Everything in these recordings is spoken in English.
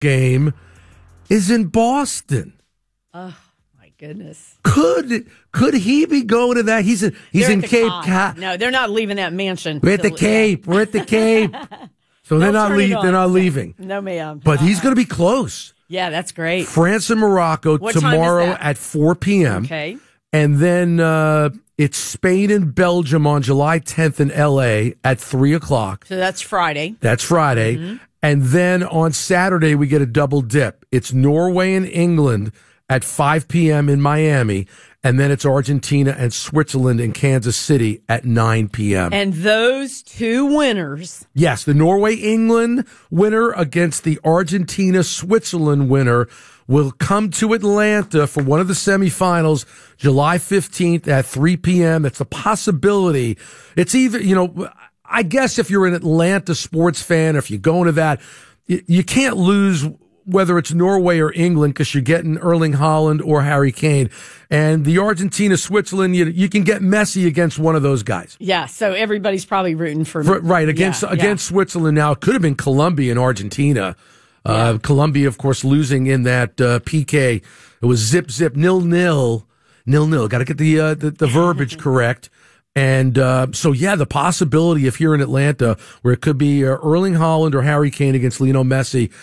game is in Boston. Oh, my goodness. Could he be going to that? He's in Cape Cod. No, they're not leaving that mansion. We're at the Cape. We're at the Cape. So they're not leaving. No, ma'am. But he's going to be close. Yeah, that's great. France and Morocco tomorrow at 4 p.m. Okay. And then it's Spain and Belgium on July 10th in L.A. at 3 o'clock. So that's Friday. That's Friday. Mm-hmm. And then on Saturday, we get a double dip. It's Norway and England at 5 p.m. in Miami. And then it's Argentina and Switzerland in Kansas City at 9 p.m. And those two winners. Yes, the Norway-England winner against the Argentina-Switzerland winner will come to Atlanta for one of the semifinals July 15th at 3 p.m. It's a possibility. It's either, I guess if you're an Atlanta sports fan, or if you're going to that, you can't lose whether it's Norway or England because you're getting Erling Haaland or Harry Kane. And the Argentina-Switzerland, you can get messy against one of those guys. Yeah, so everybody's probably rooting for right, against Switzerland now. It could have been Colombia and Argentina. Colombia, of course, losing in that PK. It was zip, 0-0. Got to get the verbiage correct. And the possibility if you're in Atlanta where it could be Erling Haaland or Harry Kane against Lionel Messi,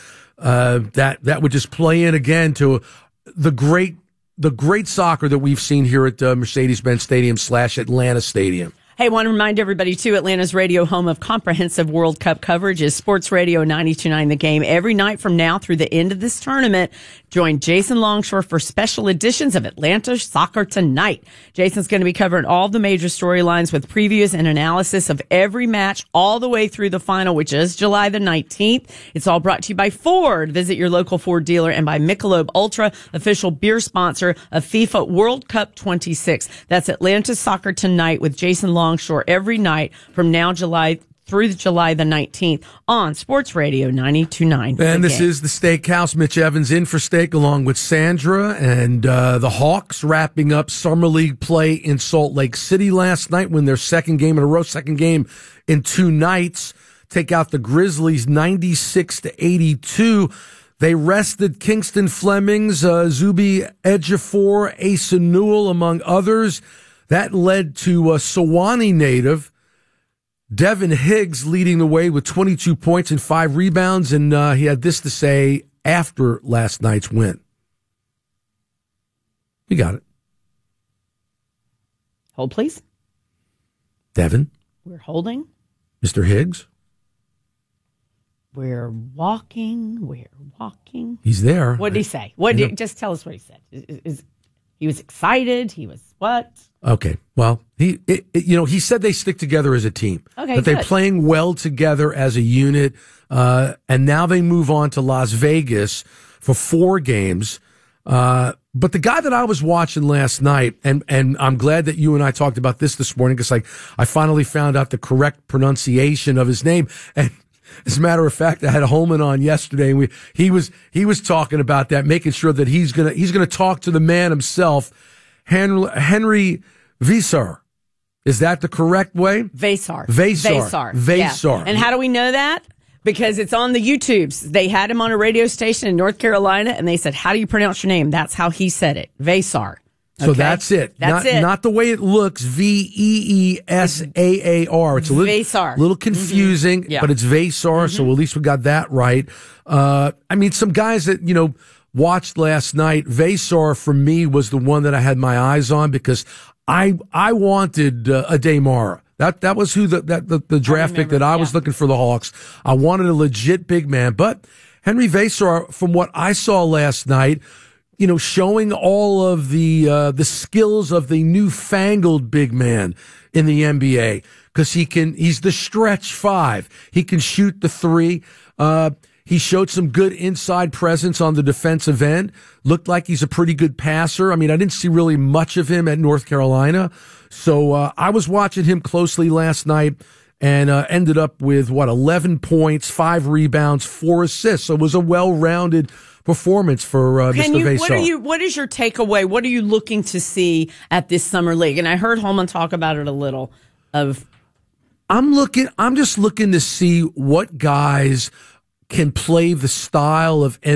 that would just play in again to the great soccer that we've seen here at Mercedes-Benz Stadium / Atlanta Stadium. Hey, I want to remind everybody, too, Atlanta's radio home of comprehensive World Cup coverage is Sports Radio 92.9 The Game. Every night from now through the end of this tournament, join Jason Longshore for special editions of Atlanta Soccer Tonight. Jason's going to be covering all the major storylines with previews and analysis of every match all the way through the final, which is July the 19th. It's all brought to you by Ford. Visit your local Ford dealer, and by Michelob Ultra, official beer sponsor of FIFA World Cup 26. That's Atlanta Soccer Tonight with Jason Longshore every night from now through July the 19th on Sports Radio 92.9. And this is the Steakhouse. Mitch Evans in for steak along with Sandra. And the Hawks wrapping up Summer League play in Salt Lake City last night, win their second game in a row, second game in 2 nights. Take out the Grizzlies 96-82. They rested Kingston Flemings, Zubi Ejiofor, Asa Newell, among others. That led to Sewanee native Devin Higgs leading the way with 22 points and 5 rebounds, and he had this to say after last night's win. You got it. Hold, please. Devin. We're holding. Mr. Higgs. We're walking. He's there. What did he say? Just tell us what he said. He was excited. He was what? Okay. Well, he said they stick together as a team. Okay, that they're playing well together as a unit. And now they move on to Las Vegas for 4 games. But the guy that I was watching last night, and I'm glad that you and I talked about this morning because I finally found out the correct pronunciation of his name. And as a matter of fact, I had Holman on yesterday, and he was talking about that, making sure that he's gonna talk to the man himself, Henry Veesaar. Is that the correct way? Veesaar. Yeah. And how do we know that? Because it's on the YouTubes. They had him on a radio station in North Carolina, and they said, "How do you pronounce your name?" That's how he said it. Veesaar. So that's it. That's it. Not the way it looks. Veesaar. It's a little confusing, but it's Veesaar. Mm-hmm. So at least we got that right. Some guys that, watched last night, Veesaar for me was the one that I had my eyes on because I wanted Ademara. That was who the draft pick that I was looking for the Hawks. I wanted a legit big man, but Henry Veesaar, from what I saw last night, showing all of the skills of the newfangled big man in the NBA because he's the stretch 5. He can shoot the 3. He showed some good inside presence on the defensive end. Looked like he's a pretty good passer. I mean, I didn't see really much of him at North Carolina. So, I was watching him closely last night and ended up with 11 points, 5 rebounds, 4 assists. So it was a well-rounded performance for Mr. Veesaar. What is your takeaway? What are you looking to see at this summer league? And I heard Holman talk about it a little. I'm just looking to see what guys can play the style of